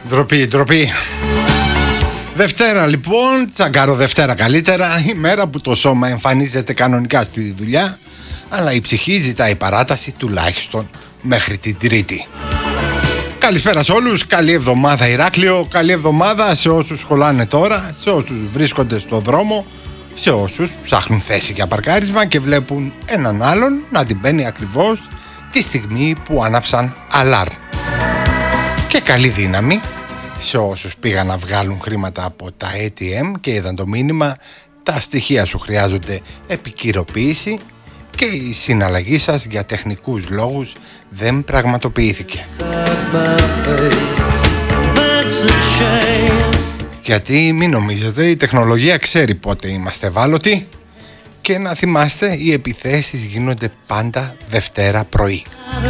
Ντροπή, ντροπή. Δευτέρα λοιπόν, τσαγκάρο Δευτέρα καλύτερα, η μέρα που το σώμα εμφανίζεται κανονικά στη δουλειά, αλλά η ψυχή ζητάει παράταση τουλάχιστον μέχρι την Τρίτη. Καλησπέρα σε όλους, καλή εβδομάδα Ηράκλειο, καλή εβδομάδα σε όσους σχολάνε τώρα, σε όσους βρίσκονται στο δρόμο, σε όσους ψάχνουν θέση για παρκάρισμα και βλέπουν έναν άλλον να την μπαίνει ακριβώς τη στιγμή που άναψαν αλάρμ. Και καλή δύναμη σε όσους πήγαν να βγάλουν χρήματα από τα ATM και είδαν το μήνυμα, τα στοιχεία σου χρειάζονται επικυροποίηση και η συναλλαγή σας για τεχνικούς λόγους δεν πραγματοποιήθηκε. Γιατί μην νομίζετε, η τεχνολογία ξέρει πότε είμαστε ευάλωτοι και να θυμάστε, οι επιθέσεις γίνονται πάντα Δευτέρα πρωί.